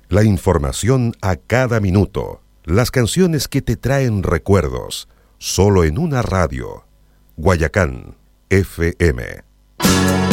La información a cada minuto. Las canciones que te traen recuerdos. Solo en una radio. Guayacán FM.